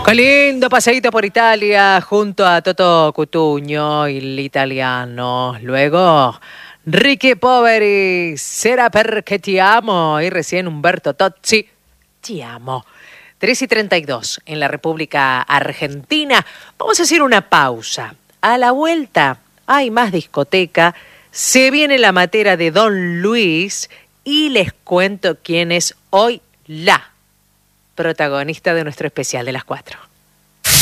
Qué lindo paseíto por Italia junto a Toto Cutugno, el italiano. Luego, Ricky Poveri, Será perché ti amo. Y recién Umberto Tozzi, Ti amo. 3:32 en la República Argentina. Vamos a hacer una pausa. A la vuelta hay más discoteca. Se viene la matera de Don Luis y les cuento quién es hoy la protagonista de nuestro especial de las 4.